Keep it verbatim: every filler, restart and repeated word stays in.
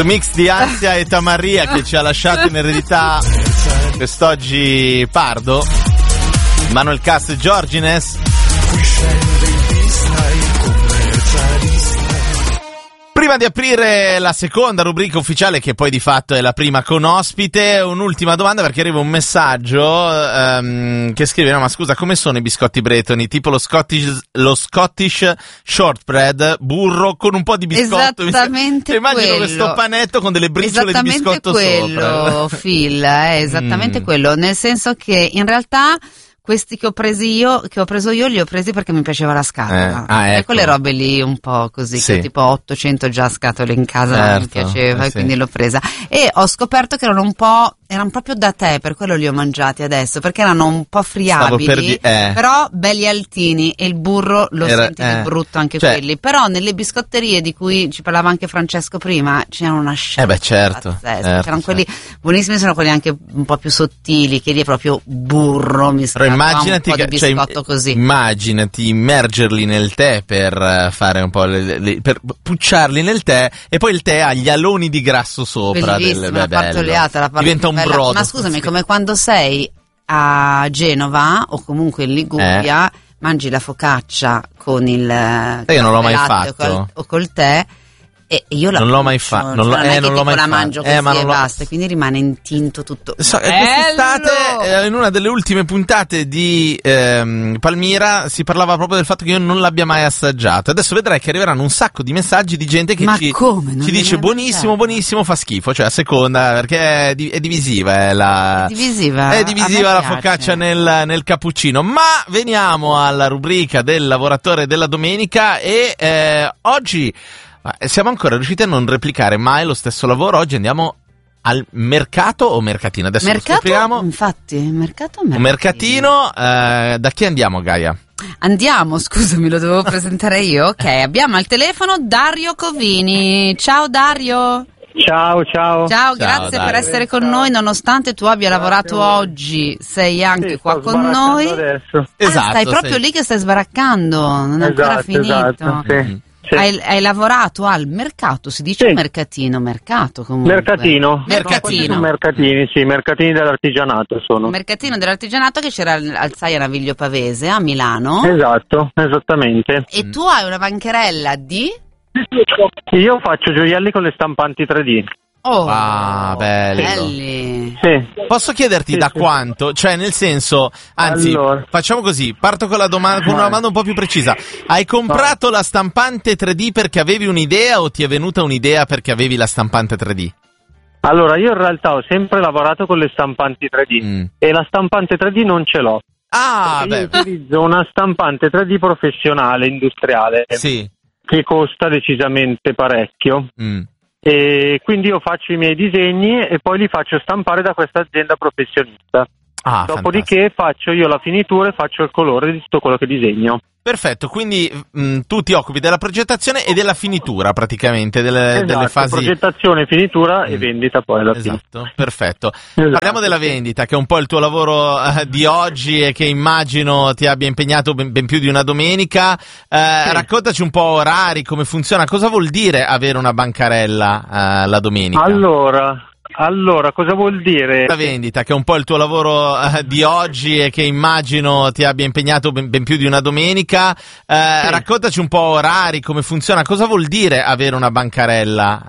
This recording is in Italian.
Questo mix di ansia e tamarria che ci ha lasciato in eredità quest'oggi Pardo, Manuel Cast e Giorgines. Prima di aprire la seconda rubrica ufficiale, che poi di fatto è la prima con ospite, un'ultima domanda, perché arriva un messaggio um, che scrive: no, ma scusa, come sono i biscotti bretoni? Tipo lo Scottish, lo Scottish shortbread, burro con un po' di biscotto. Esattamente immagino quello. questo panetto con delle briciole di biscotto quello, sopra. Phil, è esattamente mm. quello, nel senso che in realtà questi che ho presi io, che ho preso io, li ho presi perché mi piaceva la scatola. Eh, ah, ecco. E quelle robe lì un po' così, sì. che tipo ottocento già scatole in casa, certo, mi piaceva, eh, e sì. quindi l'ho presa. E ho scoperto che erano un po', erano proprio da te, per quello li ho mangiati adesso, perché erano un po' friabili, per di- eh. però belli altini, e il burro lo Era, senti eh. di brutto anche cioè, quelli. Però nelle biscotterie di cui ci parlava anche Francesco prima, c'era una scelta. Eh beh, certo. certo certo c'erano certo. quelli buonissimi, sono quelli anche un po' più sottili, che lì è proprio burro mischiato immaginati un po' di biscotto, cioè, così. Immaginati immergerli nel tè per fare un po' le, le, per pucciarli nel tè, e poi il tè ha gli aloni di grasso sopra. Bellissima, del, la parte oleata, la parte diventa un bella. brodo. Ma scusami, come quando sei a Genova o comunque in Liguria, eh. mangi la focaccia con il eh, io non l'ho mai fatto o col, o col tè. E io la non l'ho mai fatto, cioè, non, non, eh, è non che l'ho mai la fatto. mangio così eh, ma e non basta, quindi rimane intinto tutto. So, quest'estate, eh, in una delle ultime puntate di ehm, Palmira, si parlava proprio del fatto che io non l'abbia mai assaggiato. Adesso vedrai che arriveranno un sacco di messaggi di gente che ma ci, come? ci dice buonissimo, buonissimo, fa schifo, cioè a seconda, perché è, di, è divisiva. È, la, è divisiva, è divisiva la focaccia nel, nel cappuccino. Ma veniamo alla rubrica del lavoratore della domenica, e eh, oggi siamo ancora riusciti a non replicare mai lo stesso lavoro. Oggi andiamo al mercato o mercatino? Adesso mercato, lo scopriamo. Infatti, mercato o mercatino? Un mercatino, eh, da chi andiamo, Gaia? Andiamo, scusami, lo dovevo presentare io. Ok, abbiamo al telefono Dario Covini. Ciao Dario. Ciao, ciao. Ciao, grazie Dario. per essere con noi, nonostante tu abbia Grazie lavorato oggi, sei anche sì, qua con noi. Adesso. Esatto. Ah, stai proprio sei... lì che stai sbaraccando, non è esatto, ancora finito. Esatto, sì. Sì. Hai, hai lavorato al mercato, si dice sì. mercatino, mercato comunque. Mercatino. Mercatino. No, mercatini, sì, mercatini dell'artigianato sono. Mercatino dell'artigianato che c'era al Saia Naviglio Pavese a Milano. Esatto, esattamente. E tu hai una bancherella di? Io faccio gioielli con le stampanti tre D. Oh, ah, bello. belli. Sì. Posso chiederti sì, da sì. quanto? Cioè, nel senso, anzi, allora. facciamo così, parto con la domanda, con una domanda un po' più precisa. Hai comprato Vai. la stampante tre D perché avevi un'idea, o ti è venuta un'idea perché avevi la stampante tre D? Allora, io in realtà ho sempre lavorato con le stampanti tre D mm. e la stampante tre D non ce l'ho. Ah, beh. Io utilizzo una stampante tre D professionale, industriale, sì. che costa decisamente parecchio. Mm. E quindi io faccio i miei disegni e poi li faccio stampare da questa azienda professionista. Ah, dopodiché fantastico. faccio io la finitura e faccio il colore di tutto quello che disegno. Perfetto, quindi mh, tu ti occupi della progettazione e della finitura, praticamente, delle, esatto, delle fasi... progettazione, finitura mm. e vendita poi alla fine. Esatto, perfetto. Esatto. Parliamo della vendita, che è un po' il tuo lavoro eh, di oggi e che immagino ti abbia impegnato ben, ben più di una domenica. Eh, sì. Raccontaci un po' orari, come funziona, cosa vuol dire avere una bancarella eh, la domenica? Allora... Allora, cosa vuol dire? La vendita, che è un po' il tuo lavoro eh, di oggi e che immagino ti abbia impegnato ben, ben più di una domenica. Eh, sì. Raccontaci un po' orari, come funziona, cosa vuol dire avere una bancarella